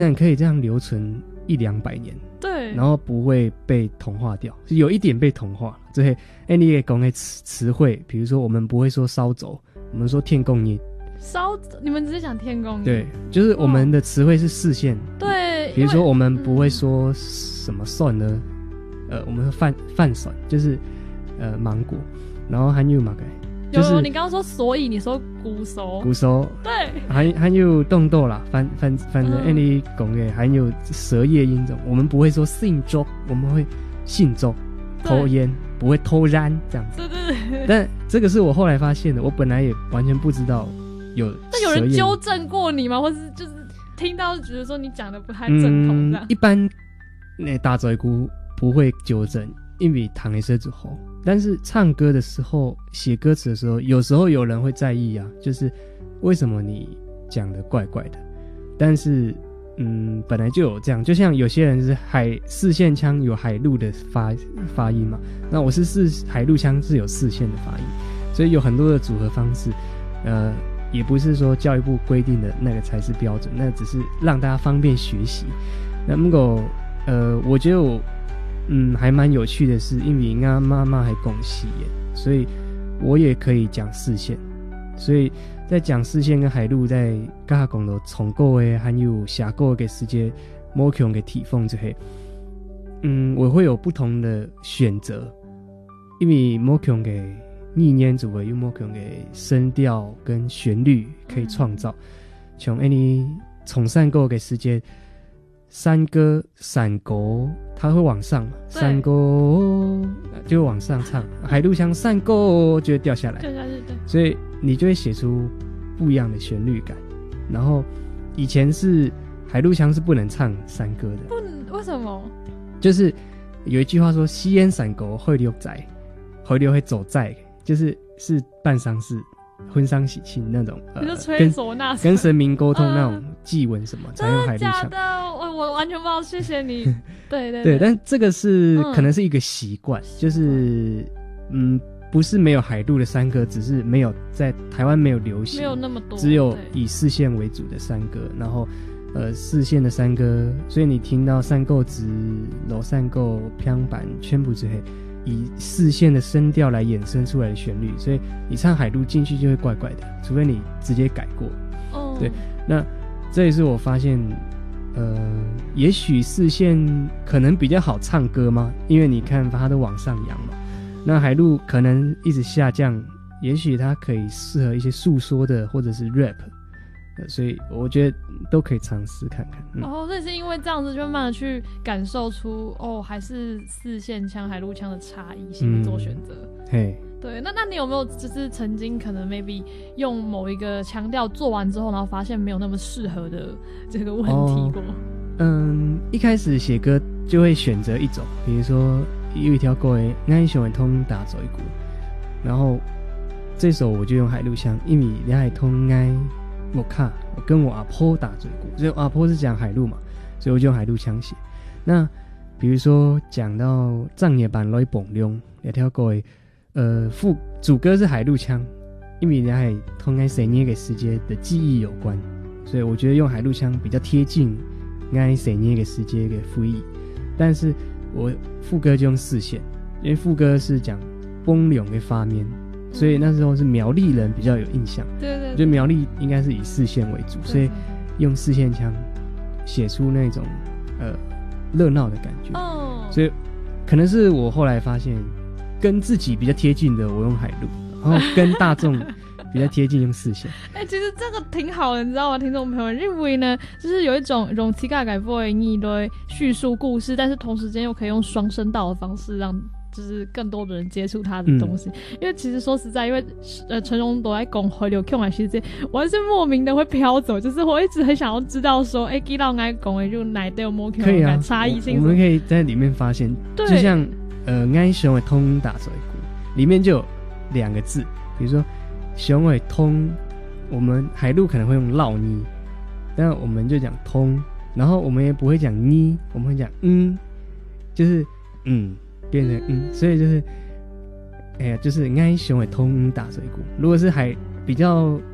但可以这样留存100-200年， 对， 然后不会被同化掉，有一点被同化。这些你也讲的词汇，比如说我们不会说烧走，我们说天公爷。 你们只是讲天公爷？ 对，就是我们的词汇是四线。 对， 比如说我们不会说什么蒜呢？我们说饭蒜，就是芒果，然后还有嘛个。就是你刚刚说，所以你说骨熟，对， 还有冻豆啦，反正你讲的还有舌叶音这种，我们不会说信粥，我们会信粥，偷烟不会偷燃这样子。 对。 但这个是我后来发现的，我本来也完全不知道有。 那有人纠正过你吗？或是就是听到觉得说你讲的不太正统这样？ 一般那大嘴姑不会纠正。因为糖也是之后，但是唱歌的时候写歌词的时候，有时候有人会在意啊，就是为什么你讲的怪怪的。但是本来就有这样，就像有些人是四线腔有海陆的发音嘛，那我是海陆腔是有四线的发音，所以有很多的组合方式。也不是说教育部规定的那个才是标准，那只是让大家方便学习。那如果我觉得还蛮有趣的是，因为我妈妈还讲四言，所以我也可以讲四线。所以在讲四线跟海陆在跟他讲的重构的还有下构的时间摸强的体缝这些，我会有不同的选择，因为摸强的意念组合有摸强的声调跟旋律可以创造。像你从散构的时间。山歌散歌它会往上嘛，山歌就会往上唱，海陆腔散歌就会掉下来， 对， 所以你就会写出不一样的旋律感。然后以前是海陆腔是不能唱山歌的， 为什么？ 就是有一句话说西烟散歌会流仔，会流会走在，就是办丧事婚丧喜庆那种， 吹唢呐跟神明沟通那种祭文什么，才用海陆腔。 真的假的？我完全不知道，谢谢你。 对，但这个是可能是一个习惯，就是不是没有海陆的山歌，只是没有在台湾没有流行， 没有那么多， 只有以四线为主的山歌，然后四线的山歌，所以你听到散构子、楼散构、평板全部之黑。以四线的声调来衍生出来的旋律，所以你唱海陆进去就会怪怪的，除非你直接改过。对，那这也是我发现，也许四线可能比较好唱歌吗？因为你看它都往上扬嘛，那海陆可能一直下降，也许它可以适合一些诉说的或者是 rap。所以我觉得都可以尝试看看。 所以是因为这样子就慢慢的去感受出还是四线腔海陆腔的差异性做选择。对，那你有没有就是曾经可能 maybe 用某一个腔调做完之后，然后发现没有那么适合的这个问题过？ 一开始写歌就会选择一种，比如说有一条歌的我喜欢通打走一股，然后这首我就用海陆腔，因为你海通我跟我阿婆打嘴鼓，所以阿婆是讲海陆嘛，所以我就用海陆腔写。那比如说讲到藏野版来蹦龙两条歌主歌是海陆腔，因为你还同爱谁捏给时间的记忆有关，所以我觉得用海陆腔比较贴近爱谁捏给时间的副意。但是我副歌就用四线，因为副歌是讲崩龙的发面。所以那时候是苗栗人比较有印象， 对， 我觉得苗栗应该是以四线为主，所以用四线腔写出那种热闹的感觉。所以可能是我后来发现，跟自己比较贴近的我用海陆，然后跟大众比较贴近用四线。 其实这个挺好的，你知道吗，听众朋友？因为呢，就是有一种题材改播的你对叙述故事，但是同时间又可以用双声道的方式让。就是更多的人接触他的东西，因为其实说实在，因为陈荣都在讲回流 Q 来，其实我是莫名的会飘走，就是我一直很想要知道说，基到爱讲的就哪都有莫 Q 的差异性， 我们可以在里面发现，就像爱熊的通打嘴鼓里面就有2个字，比如说熊尾通，我们海陆可能会用绕妮，但我们就讲通，然后我们也不会讲妮，我们会讲就是变成所以就是就是爱熊会通打嘴鼓。如果是比较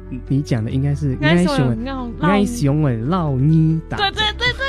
你讲的应该是爱熊的绕妮达， 对对对对